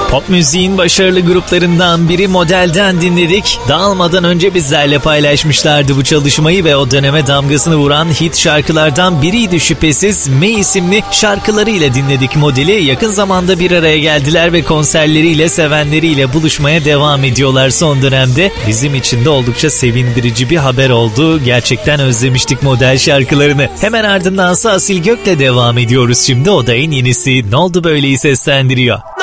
Pop müziğin başarılı gruplarından biri Model'den dinledik. Dağılmadan önce bizlerle paylaşmışlardı bu çalışmayı ve o döneme damgasını vuran hit şarkılardan biriydi şüphesiz. May isimli şarkılarıyla dinledik Model'i. Yakın zamanda bir araya geldiler ve konserleriyle, sevenleriyle buluşmaya devam ediyorlar son dönemde. Bizim için de oldukça sevindirici bir haber oldu. Gerçekten özlemiştik Model şarkılarını. Hemen ardındansa Asil Gök'le devam ediyoruz şimdi. O da en yenisi Ne Oldu Böyle'yi seslendiriyor.